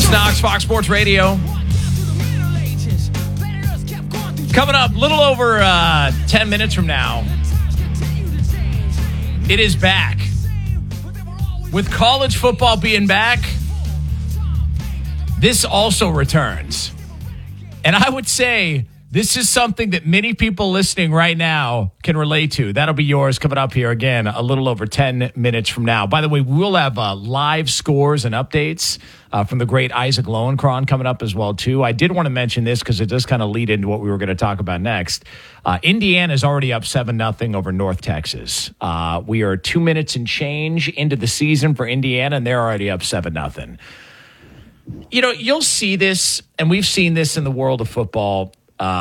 Travis Knox, Fox Sports Radio. Coming up, a little over 10 minutes from now, it is back. With college football being back, this also returns. And I would say this is something that many people listening right now can relate to. That'll be yours coming up here again a little over 10 minutes from now. By the way, we will have live scores and updates from the great Isaac Lowenkron coming up as well, too. I did want to mention this because it does kind of lead into what we were going to talk about next. Indiana is already up 7-0 over North Texas. We are 2 minutes and change into the season for Indiana, and they're already up 7-0. You know, you'll see this, and we've seen this in the world of football,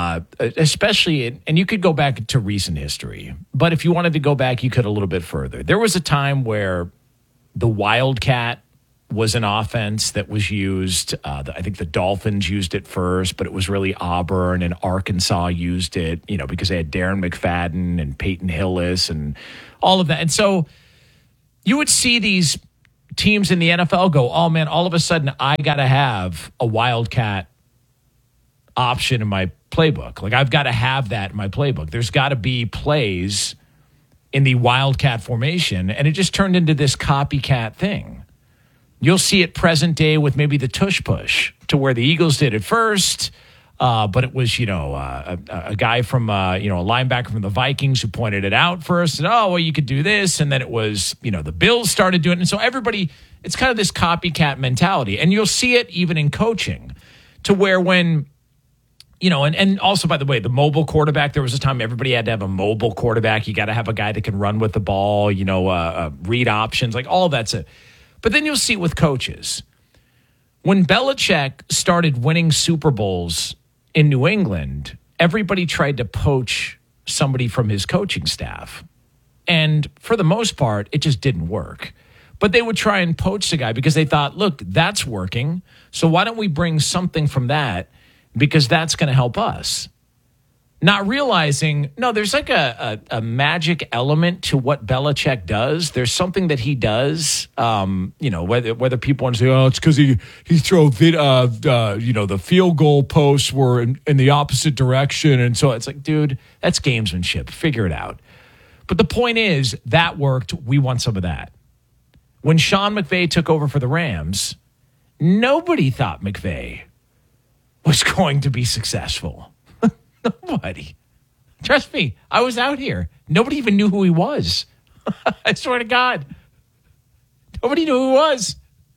especially, and you could go back to recent history, but if you wanted to go back, you could a little bit further. There was a time where the Wildcat was an offense that was used. I think the Dolphins used it first, but it was really Auburn and Arkansas used it, you know, because they had Darren McFadden and Peyton Hillis and all of that. And so you would see these teams in the NFL go, oh man, all of a sudden I got to have a Wildcat option in my playbook. Like, I've got to have that in my playbook. There's got to be plays in the Wildcat formation, and it just turned into this copycat thing. You'll see it present day with maybe the tush push, to where the Eagles did it first, but it was, a guy from, a linebacker from the Vikings who pointed it out first, and, oh, well, you could do this, and then it was, the Bills started doing it, and so everybody, it's kind of this copycat mentality, and you'll see it even in coaching, to where when, and also, by the way, the mobile quarterback, there was a time everybody had to have a mobile quarterback. You got to have a guy that can run with the ball, read options, like all that's it. But then you'll see it with coaches. When Belichick started winning Super Bowls in New England, everybody tried to poach somebody from his coaching staff. And for the most part, it just didn't work. But they would try and poach the guy because they thought, look, that's working. So why don't we bring something from that? Because that's going to help us. Not realizing, no, there's like a magic element to what Belichick does. There's something that he does, whether people want to say, oh, it's because he throw the field goal posts were in the opposite direction. And so it's like, dude, that's gamesmanship. Figure it out. But the point is, that worked. We want some of that. When Sean McVay took over for the Rams, nobody thought McVay was going to be successful. Nobody. Trust me, I was out here. Nobody even knew who he was. I swear to God. Nobody knew who he was.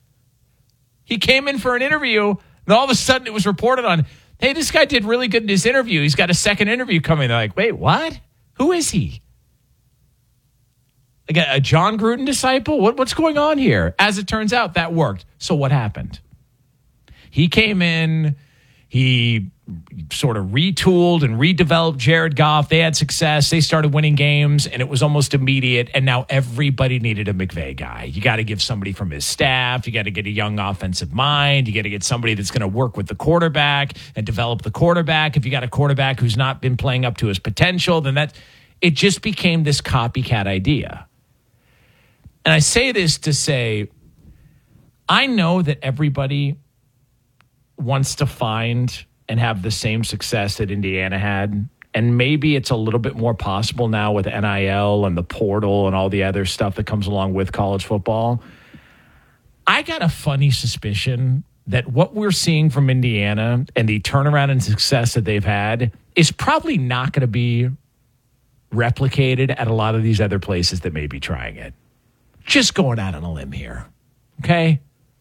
He came in for an interview, and all of a sudden it was reported on, hey, this guy did really good in his interview. He's got a second interview coming. They're like, wait, what? Who is he? Like a John Gruden disciple? What's going on here? As it turns out, that worked. So what happened? He came in, he sort of retooled and redeveloped Jared Goff. They had success. They started winning games, and it was almost immediate. And now everybody needed a McVay guy. You got to give somebody from his staff. You got to get a young offensive mind. You got to get somebody that's going to work with the quarterback and develop the quarterback. If you got a quarterback who's not been playing up to his potential, then it just became this copycat idea. And I say this to say, I know that everybody wants to find and have the same success that Indiana had. And maybe it's a little bit more possible now with NIL and the portal and all the other stuff that comes along with college football. I got a funny suspicion that what we're seeing from Indiana and the turnaround and success that they've had is probably not going to be replicated at a lot of these other places that may be trying it. Just going out on a limb here, okay?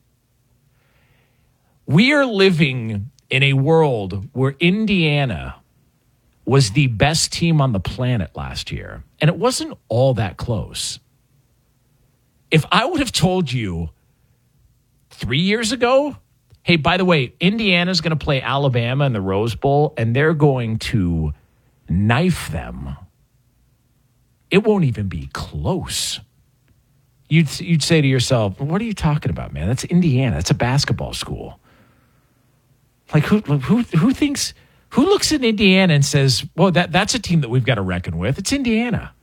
We are living in a world where Indiana was the best team on the planet last year, and it wasn't all that close. If I would have told you 3 years ago, hey, by the way, Indiana's going to play Alabama in the Rose Bowl, and they're going to knife them, it won't even be close. You'd say to yourself, what are you talking about, man? That's Indiana. That's a basketball school. Like, who thinks, who looks at Indiana and says, well, that's a team that we've got to reckon with? It's Indiana.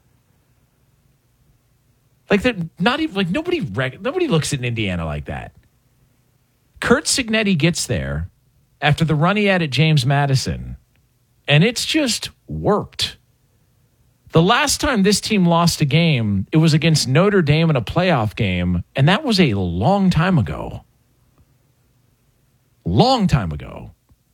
Like, they're not even, like, nobody looks at Indiana like that. Curt Cignetti gets there after the run he had at James Madison, and it's just worked. The last time this team lost a game, it was against Notre Dame in a playoff game, and that was a long time ago. Long time ago.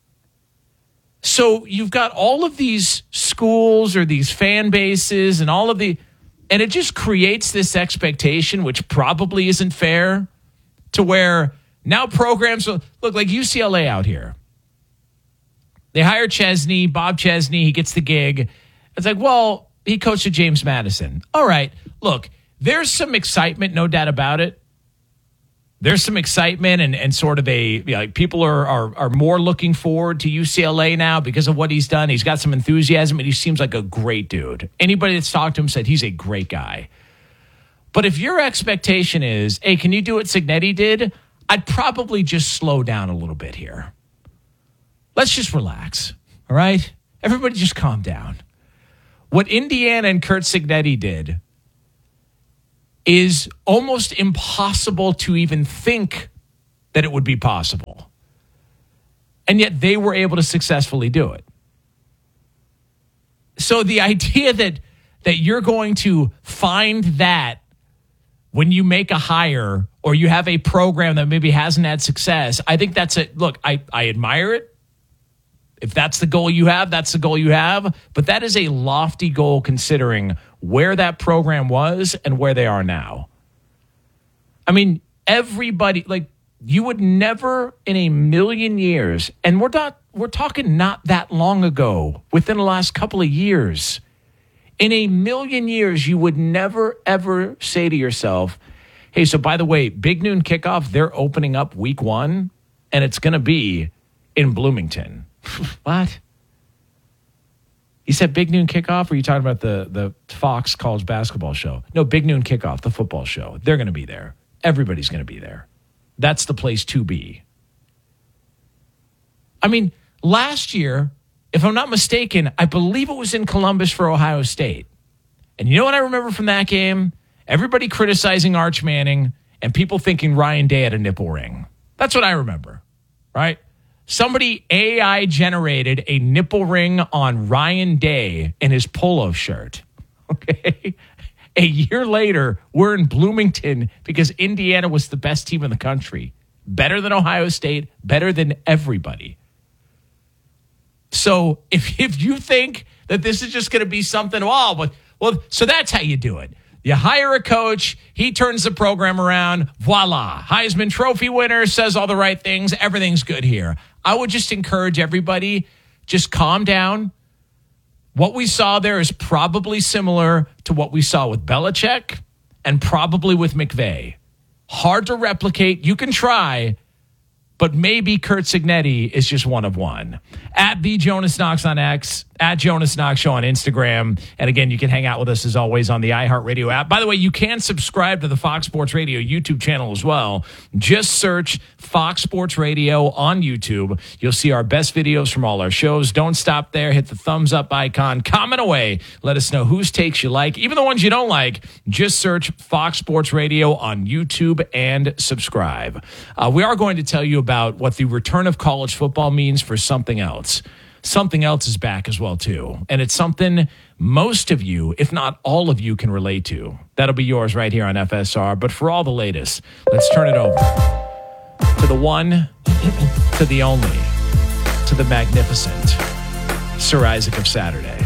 So you've got all of these schools or these fan bases and and it just creates this expectation, which probably isn't fair, to where now programs look like UCLA out here. They hire Chesney, Bob Chesney, he gets the gig. It's like, well, he coached at James Madison. All right, look, there's some excitement, no doubt about it. There's some excitement and sort of people are more looking forward to UCLA now because of what he's done. He's got some enthusiasm and he seems like a great dude. Anybody that's talked to him said he's a great guy. But if your expectation is, hey, can you do what Cignetti did? I'd probably just slow down a little bit here. Let's just relax, all right? Everybody just calm down. What Indiana and Curt Cignetti did is almost impossible to even think that it would be possible. And yet they were able to successfully do it. So the idea that you're going to find that when you make a hire or you have a program that maybe hasn't had success, I think that's it. Look, I admire it. If that's the goal you have, that's the goal you have. But that is a lofty goal considering where that program was and where they are now. I mean, everybody, you would never in a million years, and we're talking not that long ago, within the last couple of years, in a million years, you would never, ever say to yourself, hey, so by the way, Big Noon Kickoff, they're opening up week 1, and it's going to be in Bloomington. What? You said Big Noon Kickoff, or are you talking about the Fox college basketball show? No, Big Noon Kickoff, the football show. They're going to be there. Everybody's going to be there. That's the place to be. I mean, last year, if I'm not mistaken, I believe it was in Columbus for Ohio State. And you know what I remember from that game? Everybody criticizing Arch Manning and people thinking Ryan Day had a nipple ring. That's what I remember, right? Somebody AI generated a nipple ring on Ryan Day in his polo shirt. Okay. A year later, we're in Bloomington because Indiana was the best team in the country. Better than Ohio State, better than everybody. So if you think that this is just going to be something, so that's how you do it. You hire a coach, he turns the program around, voila. Heisman Trophy winner, says all the right things, everything's good here. I would just encourage everybody, just calm down. What we saw there is probably similar to what we saw with Belichick and probably with McVay. Hard to replicate. You can try, but maybe Curt Cignetti is just one of one. At the Jonas Knox on X, at Jonas Knox Show on Instagram. And again, you can hang out with us as always on the iHeartRadio app. By the way, you can subscribe to the Fox Sports Radio YouTube channel as well. Just search Fox Sports Radio on YouTube. You'll see our best videos from all our shows. Don't stop there. Hit the thumbs up icon. Comment away. Let us know whose takes you like. Even the ones you don't like, just search Fox Sports Radio on YouTube and subscribe. We are going to tell you about what the return of college football means for something else. Something else is back as well, too. And it's something most of you, if not all of you, can relate to. That'll be yours right here on FSR. But for all the latest, let's turn it over to the one, to the only, to the magnificent Sir Isaac of Saturday.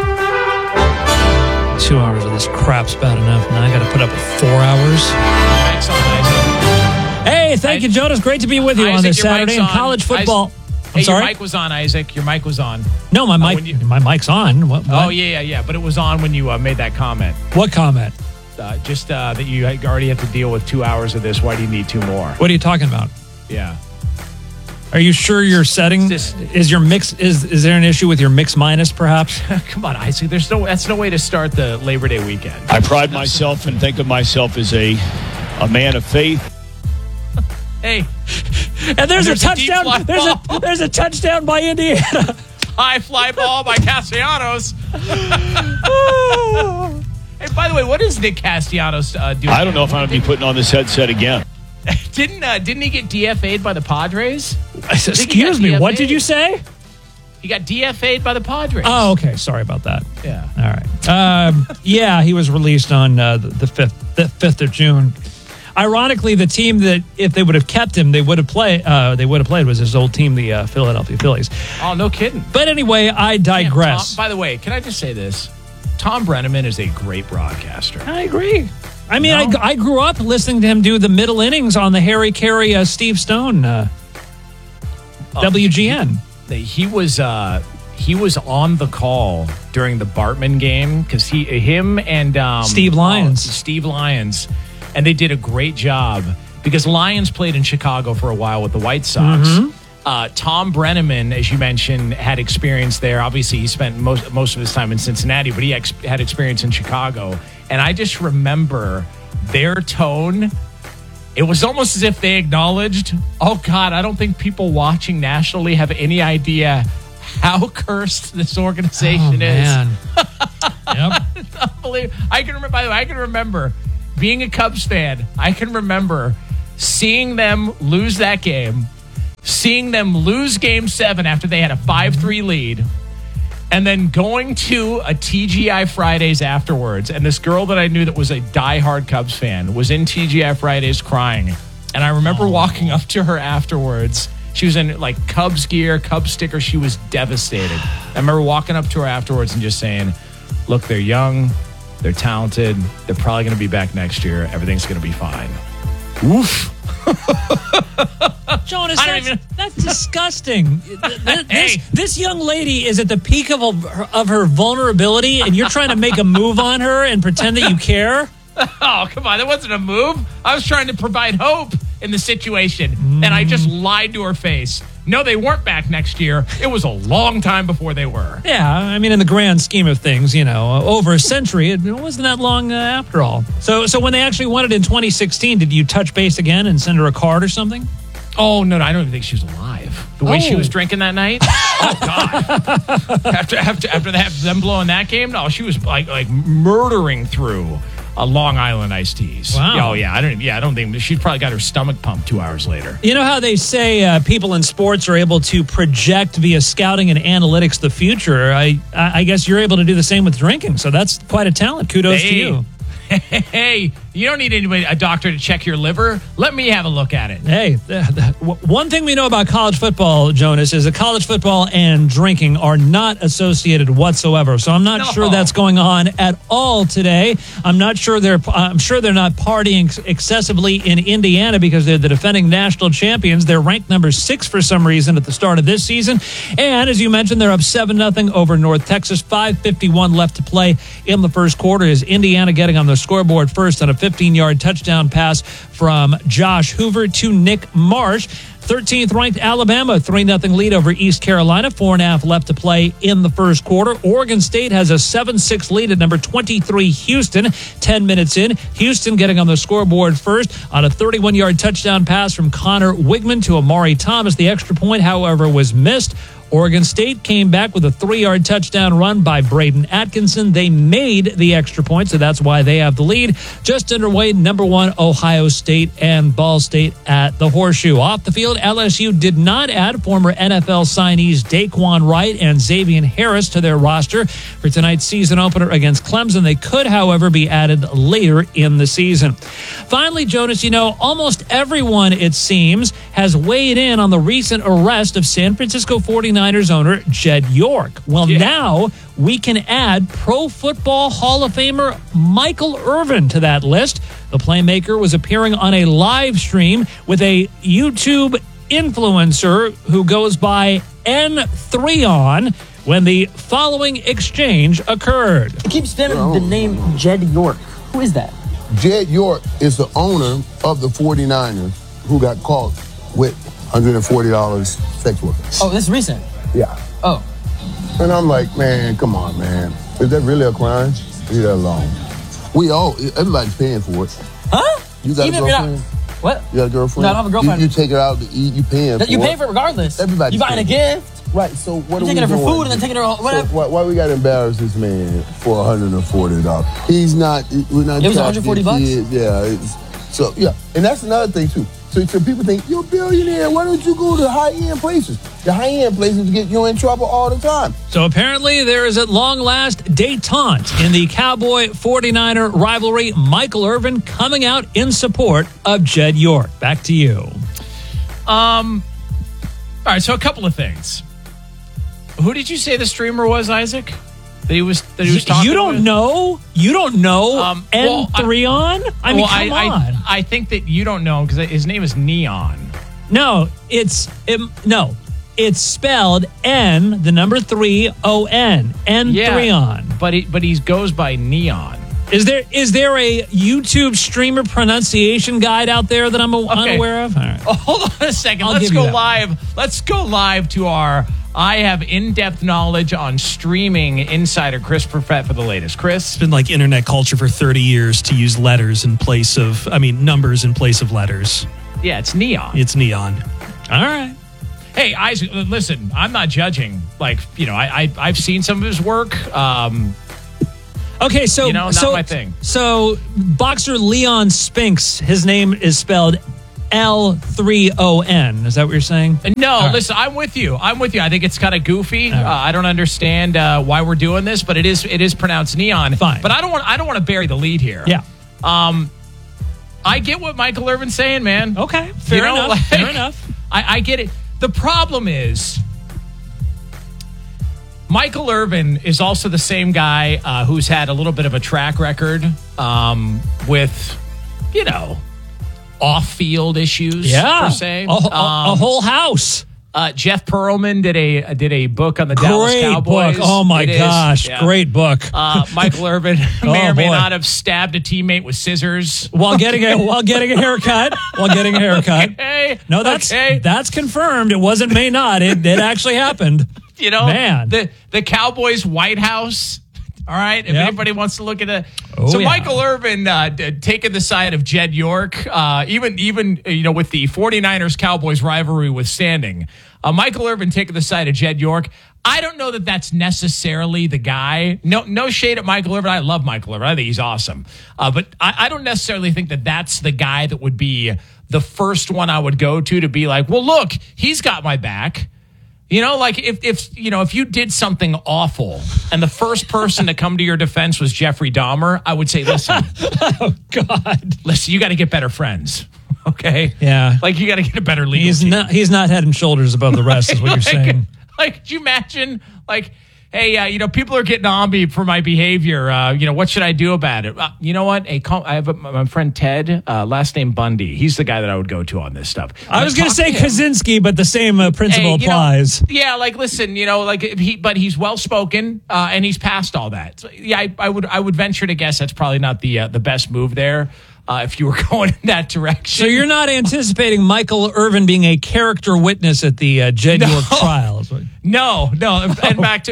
2 hours of this crap's bad enough. Now I got to put up with 4 hours. Thanks, Isaac. Hey, thank you, Jonas. Great to be with you Isaac, on this your Saturday mic's in college football. Hey, sorry? your mic was on, Isaac. Your mic was on. No, my mic. My mic's on. What? Oh, yeah. But it was on when you made that comment. What comment? Just that you already have to deal with 2 hours of this. Why do you need 2 more? What are you talking about? Yeah. Are you sure your setting is your mix? Is there an issue with your mix minus, perhaps? Come on, Isaac. That's no way to start the Labor Day weekend. I pride myself and think of myself as a man of faith. Hey, and there's a touchdown. There's a touchdown by Indiana. High fly ball by Castellanos. Hey, by the way, what is Nick Castellanos doing? I don't know if I'm going to be putting on this headset again. Didn't he get DFA'd by the Padres? Excuse me, what did you say? He got DFA'd by the Padres. Oh, okay. Sorry about that. Yeah. All right. Yeah, he was released on the 5th of June. Ironically, the team that if they would have kept him, they would have played was his old team, the Philadelphia Phillies. Oh, no kidding. But anyway, I digress. By the way, can I just say this? Tom Brenneman is a great broadcaster. I agree. I mean, I grew up listening to him do the middle innings on the Harry Carey, Steve Stone, WGN. He was on the call during the Bartman game because him and Steve Lyons, and they did a great job because Lyons played in Chicago for a while with the White Sox. Mm-hmm. Tom Brenneman, as you mentioned, had experience there. Obviously, he spent most of his time in Cincinnati, but he had experience in Chicago. And I just remember their tone. It was almost as if they acknowledged, oh, God, I don't think people watching nationally have any idea how cursed this organization is. Yep. It's unbelievable. I can remember being a Cubs fan. I can remember seeing them lose that game, seeing them lose Game 7 after they had a 5-3 lead, and then going to a TGI Fridays afterwards. And this girl that I knew that was a diehard Cubs fan was in TGI Fridays crying. And I remember walking up to her afterwards. She was in like Cubs gear, Cubs sticker. She was devastated. I remember walking up to her afterwards and just saying, look, they're young, they're talented, they're probably going to be back next year. Everything's going to be fine. Oof. Jonas, that's disgusting. This young lady is at the peak of her vulnerability, and you're trying to make a move on her and pretend that you care? Oh, come on. That wasn't a move. I was trying to provide hope in the situation, and I just lied to her face. No, they weren't back next year. It was a long time before they were. Yeah, I mean, in the grand scheme of things, over a century, it wasn't that long after all. So when they actually won it in 2016, did you touch base again and send her a card or something? Oh, no, I don't even think she was alive. The way she was drinking that night? Oh, God. after them blowing that game? No, she was like murdering through Long Island iced teas. Wow. Oh, yeah. I don't think she probably got her stomach pumped 2 hours later. You know how they say people in sports are able to project via scouting and analytics the future? I guess you're able to do the same with drinking. So that's quite a talent. Kudos to you. Hey, you don't need a doctor to check your liver. Let me have a look at it. Hey, one thing we know about college football, Jonas, is that college football and drinking are not associated whatsoever. So I'm not sure that's going on at all today. I'm sure they're not partying excessively in Indiana because they're the defending national champions. They're ranked number 6 for some reason at the start of this season. And as you mentioned, they're up 7-0 over North Texas. 5:51 left to play in the first quarter. Is Indiana getting on the scoreboard first on a 15-yard touchdown pass from Josh Hoover to Nick Marsh. 13th ranked Alabama, 3-0 lead over East Carolina. 4.5 left to play in the first quarter. Oregon State has a 7-6 lead at number 23 Houston. 10 minutes in, Houston getting on the scoreboard first on a 31-yard touchdown pass from Connor Wigman to Amari Thomas. The extra point, however, was missed. Oregon State came back with a 3-yard touchdown run by Braden Atkinson. They made the extra point, so that's why they have the lead. Just underway, number 1, Ohio State and Ball State at the Horseshoe. Off the field, LSU did not add former NFL signees Daquan Wright and Xavier Harris to their roster for tonight's season opener against Clemson. They could, however, be added later in the season. Finally, Jonas, almost everyone, it seems, has weighed in on the recent arrest of San Francisco 49ers owner Jed York. Well, now we can add Pro Football Hall of Famer Michael Irvin to that list. The playmaker was appearing on a live stream with a YouTube influencer who goes by N3On when the following exchange occurred. I keep spamming the name Jed York. Who is that? Jed York is the owner of the 49ers who got caught with $140 sex workers. Oh, this is recent? Yeah. Oh. And I'm like, man, come on, man. Is that really a crime? Leave that alone. Everybody's paying for it. Huh? You got a girlfriend? What? You got a girlfriend? No, I don't have a girlfriend. You take her out to eat, you paying for it. You pay for it regardless. Everybody's You buying a gift. Right, so what are we doing? Taking her for food and then taking her whatever. So why we got to embarrass this man for $140? We're not. It was $140? Yeah. So, yeah. And that's another thing, too. So people think, you're a billionaire. Why don't you go to high-end places? The high-end places get you in trouble all the time. So apparently there is at long last détente in the Cowboy 49er rivalry. Michael Irvin coming out in support of Jed York. Back to you. All right, so a couple of things. Who did you say the streamer was, Isaac? That he was talking You don't with? know? You don't know N3on? Come on. I think that you don't know because his name is Neon. No, it's spelled N, the number 3 O-N. N3on. But he goes by Neon. Is there a YouTube streamer pronunciation guide out there that I'm unaware of? All right. Oh, hold on a second. Let's go live. Let's go live to our I have in-depth knowledge on streaming insider Chris Perfett for the latest. Chris? It's been like internet culture for 30 years to use numbers in place of letters. Yeah, it's Neon. It's Neon. All right. Hey, Isaac, listen, I'm not judging. Like, I've seen some of his work. Okay, so not my thing. So boxer Leon Spinks, his name is spelled L3ON. Is that what you're saying? No, listen, I'm with you. I think it's kind of goofy. I don't understand why we're doing this, but it is pronounced Neon. Fine. But I don't want to bury the lead here. Yeah. I get what Michael Irvin's saying, man. Okay, fair enough. I get it. The problem is Michael Irvin is also the same guy who's had a little bit of a track record with, off-field issues, per se. A whole house. Jeff Pearlman did a book on the Dallas Cowboys. Book. Oh my gosh, great book. Michael Irvin may or may not have stabbed a teammate with scissors while getting a haircut. Okay. No, that's confirmed. It wasn't may not. It actually happened. Man, the Cowboys White House. All right, if anybody wants to look at it. Michael Irvin taking the side of Jed York, even with the 49ers Cowboys rivalry withstanding, Michael Irvin taking the side of Jed York. I don't know that that's necessarily the guy. No shade at Michael Irvin. I love Michael Irvin. I think he's awesome. But I don't necessarily think that that's the guy that would be the first one I would go to be like, well, look, he's got my back. If you did something awful and the first person to come to your defense was Jeffrey Dahmer, I would say, listen. Oh, God. Listen, you got to get better friends. Okay? Yeah. You got to get a better legal team. He's not head and shoulders above the rest is what you're saying. Could you imagine, hey, people are getting on me for my behavior. What should I do about it? You know what? Hey, I have my friend Ted, last name Bundy. He's the guy that I would go to on this stuff. I was going to say Kaczynski, but the same principle applies. Listen, but he's well spoken and he's past all that. So, I would venture to guess that's probably not the best move there. If you were going in that direction. So you're not anticipating Michael Irvin being a character witness at the Jed York trials? No. In fact,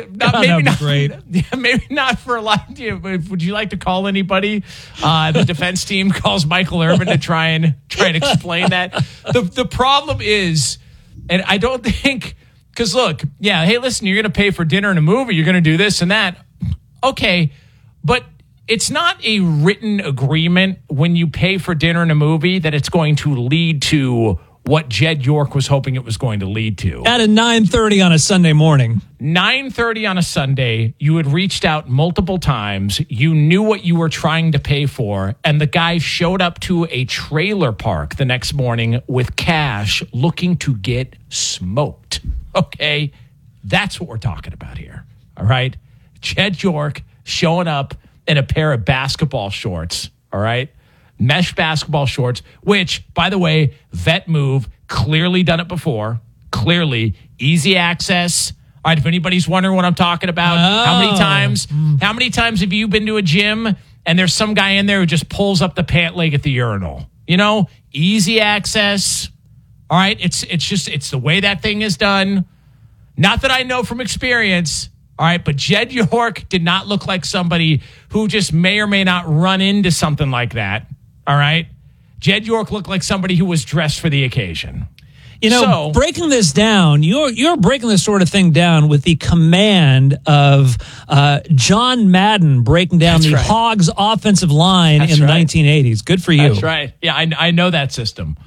maybe not for a lot. Would you like to call anybody? The defense team calls Michael Irvin to try and explain that. The problem is, and I don't think, because look, hey, listen, you're going to pay for dinner and a movie. You're going to do this and that. Okay, but it's not a written agreement when you pay for dinner and a movie that it's going to lead to what Jed York was hoping it was going to lead to. At 9:30 on a Sunday morning. 9:30 on a Sunday, you had reached out multiple times. You knew what you were trying to pay for, and the guy showed up to a trailer park the next morning with cash looking to get smoked. Okay? That's what we're talking about here. All right? Jed York showing up in a pair of basketball shorts, all right? Mesh basketball shorts, which, by the way, vet move, clearly done it before. Clearly, easy access. All right, if anybody's wondering what I'm talking about, how many times have you been to a gym and there's some guy in there who just pulls up the pant leg at the urinal? Easy access. All right, it's the way that thing is done. Not that I know from experience. All right, but Jed York did not look like somebody who just may or may not run into something like that. All right? Jed York looked like somebody who was dressed for the occasion. Breaking this down, you're breaking this sort of thing down with the command of John Madden breaking down the Hogs offensive line in the 1980s. Good for you. That's right. Yeah, I know that system.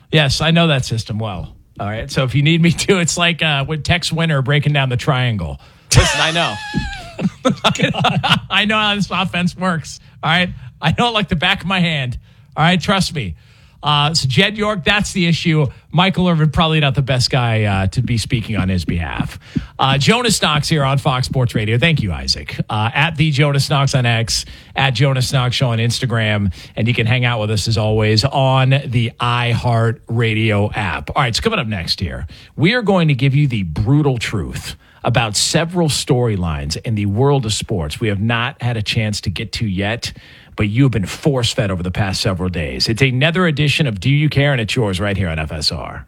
Yes, I know that system well. All right. So if you need me to, it's like with Tex Winter breaking down the triangle. Listen, I know. I know how this offense works. All right. I know it like the back of my hand. All right. Trust me. So Jed York, that's the issue. Michael Irvin, probably not the best guy to be speaking on his behalf. Jonas Knox here on Fox Sports Radio. Thank you, Isaac. At the Jonas Knox on X, at Jonas Knox Show on Instagram. And you can hang out with us as always on the iHeart Radio app. All right, so coming up next here, we are going to give you the brutal truth about several storylines in the world of sports we have not had a chance to get to yet, but you've been force-fed over the past several days. It's another edition of Do You Care? And it's yours right here on FSR.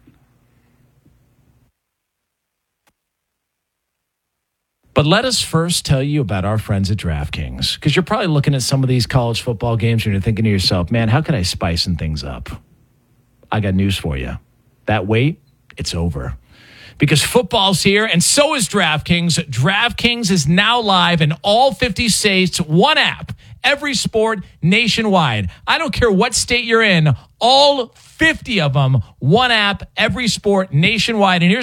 But let us first tell you about our friends at DraftKings, because you're probably looking at some of these college football games and you're thinking to yourself, man, how could I spice things up? I got news for you. That wait, it's over. Because football's here, and so is DraftKings. DraftKings is now live in all 50 states, one app, every sport nationwide. I don't care what state you're in, all 50 of them, one app, every sport nationwide. And here's